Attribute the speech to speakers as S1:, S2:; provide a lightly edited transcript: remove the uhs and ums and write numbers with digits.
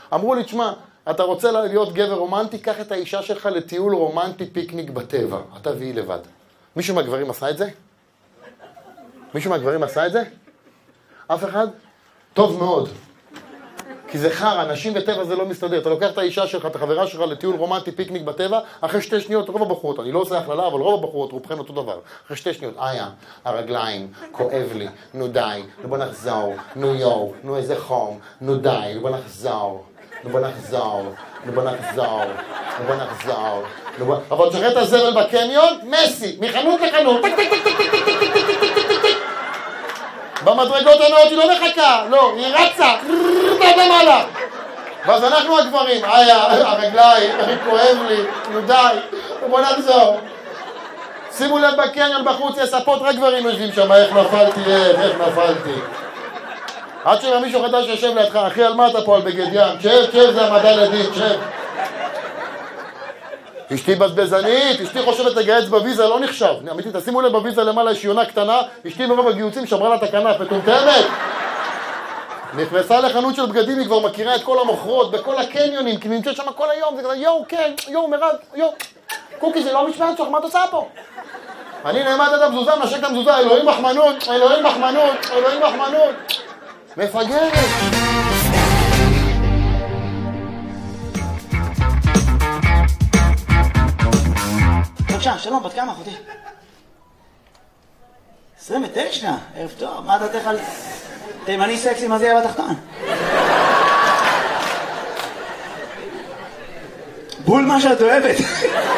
S1: אמרו לי, תשמע, אתה רוצה להיות גבר רומנטי, קח את האישה שלך לטיול רומנטי פיקניק בטבע. אתה והיא לבד. מישהו מהגברים עשה את זה? מישהו מהגברים עשה את זה? אף אחד? טוב מאוד. כי זה חר, אנשים בטבע זה לא מסתדר. אתה לוקח את האישה שלך, את החברה שלך לטיול רומנטי פיקניק בטבע, אחרי 2 שניות, רוב הבחורות, אני לא עושה הכללה, אבל רוב הבחורות, רובכן אותו דבר. אחרי 2 שניות, הרגליים, כואב לי, נו די, בוא נחזור, נו יו, נו איזה חום, נו די, בוא נחזור, בוא נחזור, בוא נחזור, בוא נחזור. אבל תשחרר את הזבל בקניון, מסי, מחנות לחנות, במדרגות הנאות היא לא מחכה, לא, היא רצה, למעלה. ואז אנחנו הגברים, הרגליים, כואב לי, נו די, בוא נחזור. שימו לב בקניון בחוץ, יש ספות, רק גברים יושבים שם, איך נפלתי. עד שבא מישהו חדש יושב לידך, אחי, על מה אתה פה על בגד ים? שב, זה המדע לדין, שב. אשתי בזבזנית, אשתי חושבת לגייץ בוויזה, לא נחשב. אמיתי, תשימו לב בוויזה למעלה, יש יונה קטנה, אשתי מרוב הגיוצים שמרה לה את הכנף, מטומטמת. נכנסה לחנות של בגדים, היא כבר מכירה את כל המוכרות, בכל הקניונים, כי נמצאת שם כל היום, זה כזה, יואו, כן, יואו, מרד, יואו. קוקי, זה לא משמעת שלך, מה את עושה פה? אני נעמד את המזוזה, נשק את המזוזה, אלוהים מחמנות, אלוהים מחמנות, אלוהים מחמנות. מפגרת.
S2: בבקשה, שלום, בת כמה אחותי? 29, ערב טוב, מה דעתך על תימני סקסי, מה זה יהיה בתחתון? בול מה שאת אוהבת.